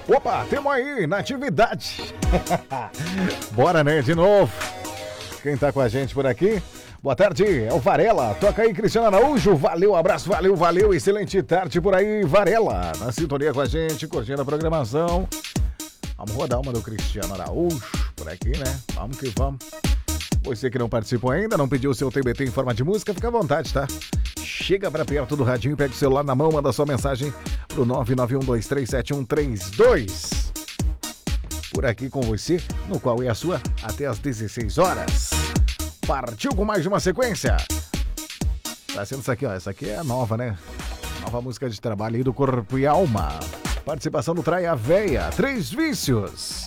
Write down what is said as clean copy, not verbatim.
Opa, temos aí na atividade. Bora, né, de novo. Quem tá com a gente por aqui? Boa tarde, é o Varela. Toca aí, Cristiano Araújo. Valeu, abraço, valeu. Excelente tarde por aí, Varela. Na sintonia com a gente, curtindo a programação. Vamos rodar uma do Cristiano Araújo por aqui, né? Vamos que vamos. Você que não participou ainda, não pediu o seu TBT em forma de música, fica à vontade, tá? Chega pra perto do radinho, pega o celular na mão, manda sua mensagem pro 991237132. Por aqui com você, no qual é a sua, até às 16 horas. Partiu com mais de uma sequência. Tá sendo isso aqui, ó. Essa aqui é a nova, né? Nova música de trabalho aí do Corpo e Alma. Participação do Traia Véia, Três Vícios.